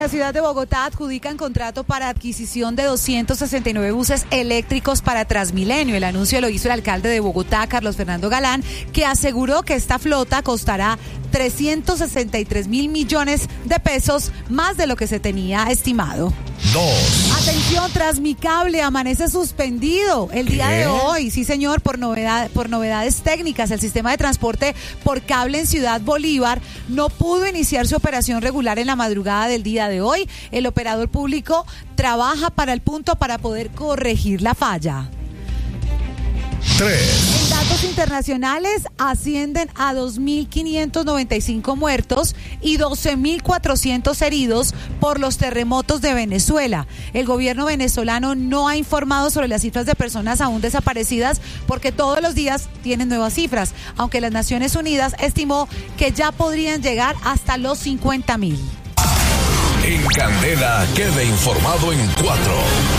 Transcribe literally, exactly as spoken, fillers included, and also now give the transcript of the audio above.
La ciudad de Bogotá adjudican contrato para adquisición de doscientos sesenta y nueve buses eléctricos para Transmilenio. El anuncio lo hizo el alcalde de Bogotá, Carlos Fernando Galán, que aseguró que esta flota costará trescientos sesenta y tres mil millones de pesos, más de lo que se tenía estimado. Dos. Atención, Transmicable amanece suspendido el día ¿Qué? de hoy, sí señor, por novedad, por novedades técnicas. El sistema de transporte por cable en Ciudad Bolívar no pudo iniciar su operación regular en la madrugada del día de hoy. El operador público trabaja para el punto para poder corregir la falla. Tres. En datos internacionales, ascienden a dos mil quinientos noventa y cinco muertos y doce mil cuatrocientos heridos por los terremotos de Venezuela. El gobierno venezolano no ha informado sobre las cifras de personas aún desaparecidas porque todos los días tienen nuevas cifras, aunque las Naciones Unidas estimó que ya podrían llegar hasta los cincuenta mil. En Candela, quede informado en cuatro.